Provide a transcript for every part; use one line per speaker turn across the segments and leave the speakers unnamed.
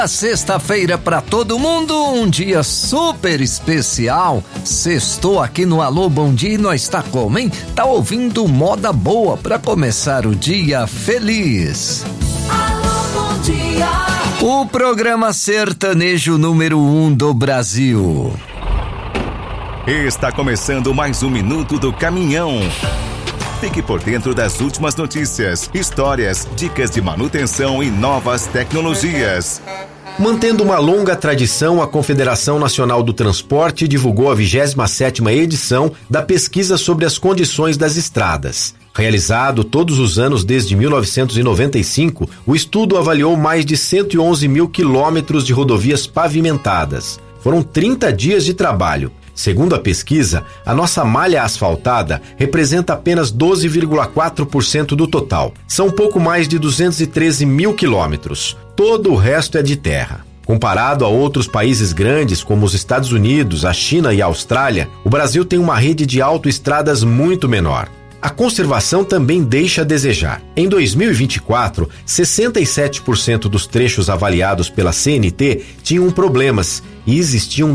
Sexta-feira para todo mundo, um dia super especial. Sextou aqui no Alô Bom Dia e nós tá como, hein? Tá ouvindo moda boa para começar o dia feliz.
Alô Bom Dia.
O programa sertanejo número 1 do Brasil.
Está começando mais um Minuto do Caminhão. Fique por dentro das últimas notícias, histórias, dicas de manutenção e novas tecnologias.
Mantendo uma longa tradição, a Confederação Nacional do Transporte divulgou a 27ª edição da pesquisa sobre as condições das estradas. Realizado todos os anos desde 1995, o estudo avaliou mais de 111 mil quilômetros de rodovias pavimentadas. Foram 30 dias de trabalho. Segundo a pesquisa, a nossa malha asfaltada representa apenas 12,4% do total. São pouco mais de 213 mil quilômetros. Todo o resto é de terra. Comparado a outros países grandes como os Estados Unidos, a China e a Austrália, o Brasil tem uma rede de autoestradas muito menor. A conservação também deixa a desejar. Em 2024, 67% dos trechos avaliados pela CNT tinham problemas e existiam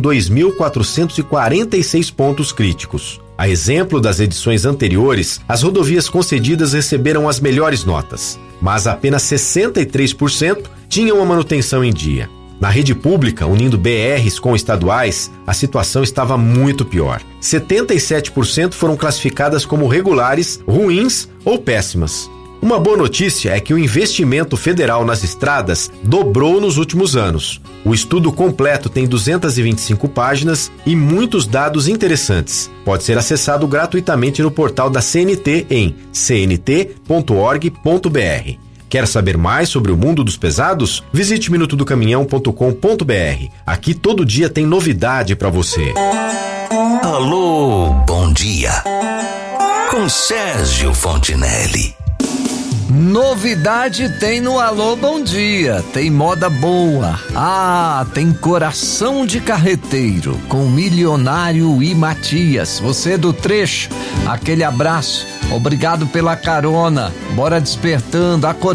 2.446 pontos críticos. A exemplo das edições anteriores, as rodovias concedidas receberam as melhores notas, mas apenas 63% tinham a manutenção em dia. Na rede pública, unindo BRs com estaduais, a situação estava muito pior. 77% foram classificadas como regulares, ruins ou péssimas. Uma boa notícia é que o investimento federal nas estradas dobrou nos últimos anos. O estudo completo tem 225 páginas e muitos dados interessantes. Pode ser acessado gratuitamente no portal da CNT em cnt.org.br. Quer saber mais sobre o mundo dos pesados? Visite minutodocaminhão.com.br. Aqui todo dia tem novidade para você.
Alô, bom dia. Com Sérgio Fontinelli.
Novidade tem no Alô Bom Dia, tem moda boa. Tem coração de carreteiro com Milionário e Matias. Você do trecho, aquele abraço, obrigado pela carona. Bora despertando, acordando.